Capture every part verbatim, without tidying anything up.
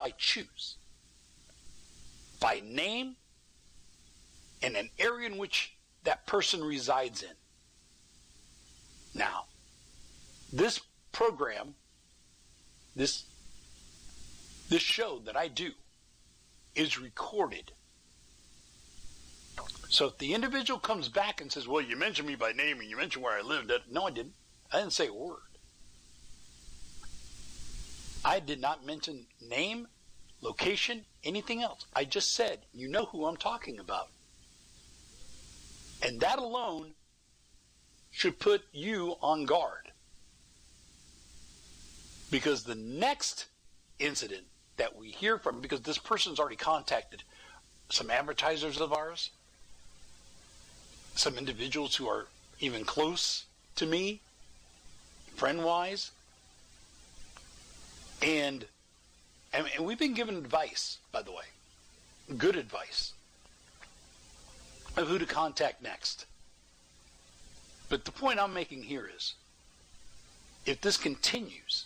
I choose, by name and an area in which that person resides in. Now, this program, this this show that I do, is recorded. So if the individual comes back and says, well, you mentioned me by name and you mentioned where I lived, no, I didn't. I didn't say a word. I did not mention name, location, anything else. I just said, you know who I'm talking about. And that alone should put you on guard. Because the next incident that we hear from, because this person's already contacted some advertisers of ours, some individuals who are even close to me, friend-wise, and, and and we've been given advice, by the way, good advice, of who to contact next. But the point I'm making here is, if this continues,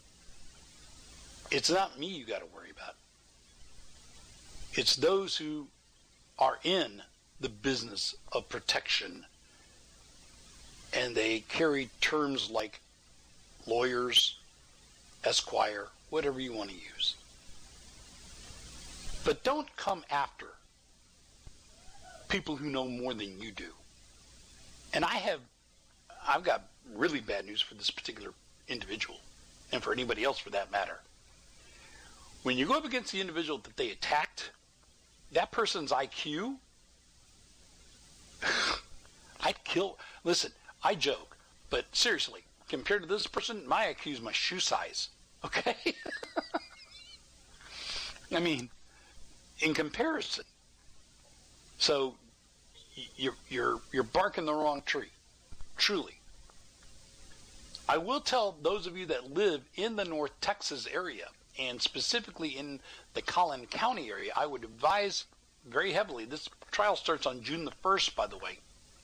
it's not me you got to worry about. It's those who are in the business of protection, and they carry terms like lawyers, esquire, whatever you want to use. But don't come after people who know more than you do. And I have, I've got really bad news for this particular individual, and for anybody else for that matter. When you go up against the individual that they attacked, that person's I Q, I'd kill. Listen, I joke, but seriously, compared to this person, my I Q is my shoe size. Okay? I mean, in comparison. So you're you're you're barking the wrong tree. Truly. I will tell those of you that live in the North Texas area, and specifically in the Collin County area, I would advise very heavily. This trial starts on June the first, by the way.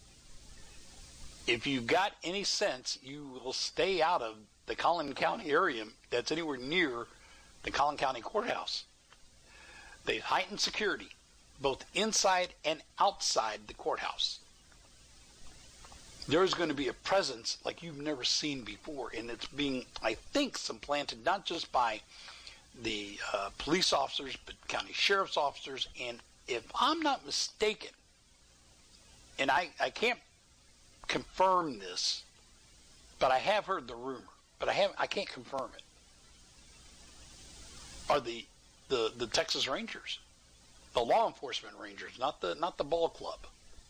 If you've got any sense, you will stay out of the Collin County area that's anywhere near the Collin County Courthouse. They've heightened security, both inside and outside the courthouse. There's going to be a presence like you've never seen before, and it's being, I think, supplanted not just by the uh, police officers, but county sheriff's officers, and if I'm not mistaken, and I, I can't confirm this, but I have heard the rumor, but I have I can't confirm it, are the the, the Texas Rangers, the law enforcement Rangers, not the not the ball club.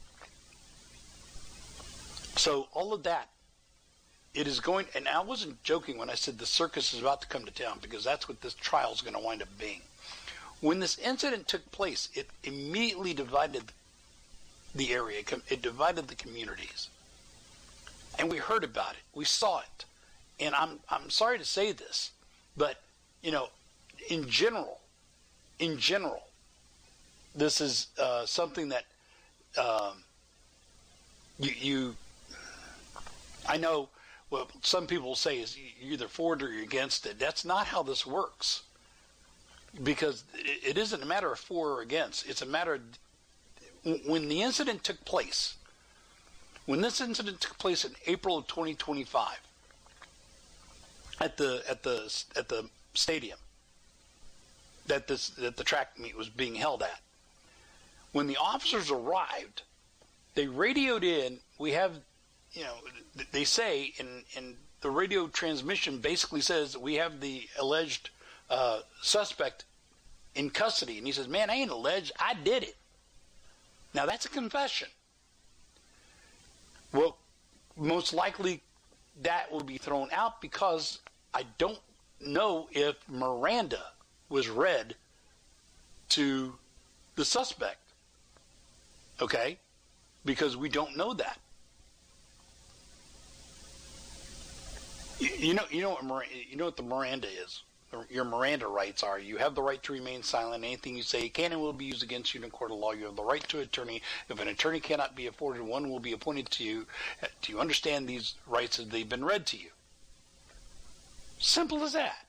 So all of that, it is going, and I wasn't joking when I said the circus is about to come to town, because that's what this trial is going to wind up being. When this incident took place, it immediately divided the area. It divided the communities. And we heard about it. We saw it. And I'm I'm sorry to say this, but, you know, in general, in general, this is uh, something that um, you, you, I know, what some people say is you're either for it or you're against it. That's not how this works. Because it isn't a matter of for or against. It's a matter of, when the incident took place, when this incident took place in April of twenty twenty-five, at the at the at the stadium that this that the track meet was being held at, when the officers arrived, they radioed in. We have, you know, they say in in the radio transmission basically says we have the alleged uh, suspect in custody, and he says, "Man, I ain't alleged. I did it." Now that's a confession. Well, most likely that will be thrown out, because I don't know if Miranda was read to the suspect. Okay? Because we don't know that. You, you know, you know what Miranda, you know what the Miranda is. Your Miranda rights are: you have the right to remain silent. Anything you say can and will be used against you in a court of law. You have the right to an attorney. If an attorney cannot be afforded, one will be appointed to you. Do you understand these rights as they've been read to you? Simple as that.